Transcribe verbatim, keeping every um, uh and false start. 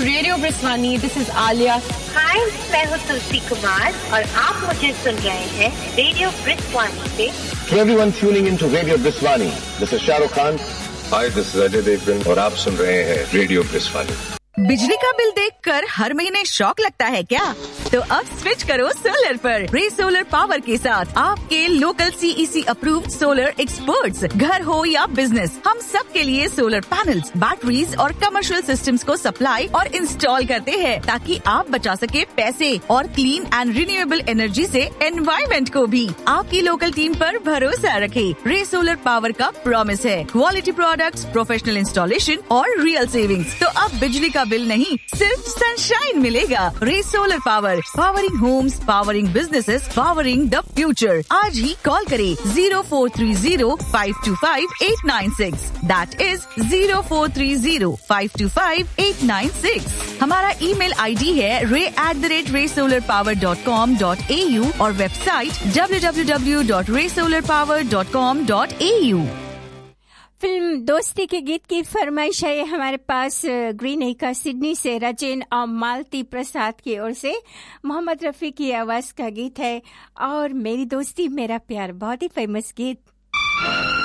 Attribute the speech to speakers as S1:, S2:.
S1: Radio ब्रिस्वानी, this is Alia.
S2: हाय, मैं हूँ तुलसी कुमार और आप मुझे सुन रहे हैं रेडियो ब्रिस्वानी से.
S3: To everyone tuning into Radio Briswani, this is Shah Rukh Khan.
S4: Hi, this is Ajay Devgan और आप सुन रहे हैं रेडियो ब्रिस्वानी.
S5: बिजली का बिल देखकर हर महीने शॉक लगता है क्या? तो अब स्विच करो सोलर पर. रे सोलर पावर के साथ आपके local CEC approved solar experts. घर हो या बिजनेस, हम सब के लिए सोलर पैनल्स, बैटरीज और कमर्शियल सिस्टम्स को सप्लाई और इंस्टॉल करते हैं ताकि आप बचा सके पैसे और क्लीन एंड रिन्यूएबल एनर्जी से एनवायरमेंट को भी. आपकी लोकल टीम पर भरोसा रखें. रे सोलर पावर का प्रॉमिस है क्वालिटी प्रोडक्ट्स, प्रोफेशनल इंस्टॉलेशन और रियल सेविंग्स. तो अब बिजली का बिल नहीं, सिर्फ सनशाइन मिलेगा. रे solar power, powering Holmes, powering businesses, powering the future. आज ही कॉल करें zero four three zero five to five eight nine six. That is zero four three zero five to five eight nine six. हमारा email ID है रे at the rate रे solar power dot com dot A you और website W W W dot रे solar power dot com dot A you.
S6: Film दोस्ती के गीत की फरमाइश है हमारे पास ग्रीन एका सिडनी से राजेन और मालती प्रसाद की ओर से. मोहम्मद रफी की आवाज का गीत है और मेरी दोस्ती मेरा प्यार, बहुत ही फेमस गीत.